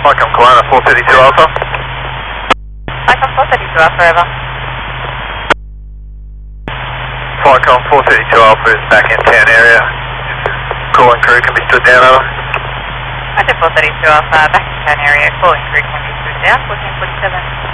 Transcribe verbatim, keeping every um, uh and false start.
Flycom Kelowna four thirty-two Alpha. Flycom four thirty-two Alpha, over. Flycom four thirty-two Alpha is back in town area. Call and crew can be stood down, over. I said four thirty-two Alpha, back in town area, calling crew can be stood down, fourteen forty-seven.